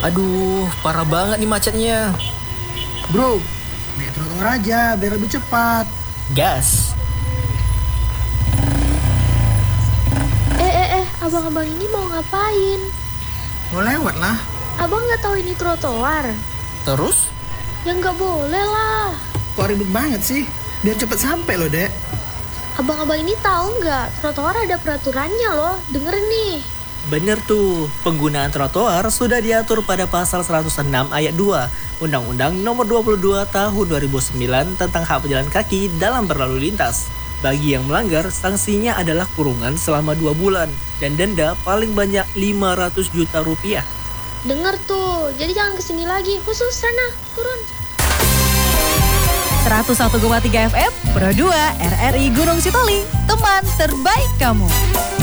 Aduh, parah banget nih macetnya. Bro, naik trotoar aja biar lebih cepat. Gas. Abang-abang ini mau ngapain? Mau lewat lah. Abang nggak tahu ini trotoar? Terus? Ya nggak boleh lah. Kok ribet banget sih? Biar cepet sampai loh, Dek. Abang-abang ini tahu nggak? Trotoar ada peraturannya loh. Dengerin nih. Bener tuh, penggunaan trotoar sudah diatur pada pasal 106 ayat 2 Undang-Undang Nomor 22 Tahun 2009 tentang hak pejalan kaki dalam berlalu lintas. Bagi yang melanggar, sanksinya adalah kurungan selama 2 bulan dan denda paling banyak 500 juta rupiah. Denger tuh, jadi jangan kesini lagi. Khusus sana, turun. 101,3 FM, Pro 2, RRI Gunung Sitoli, teman terbaik kamu.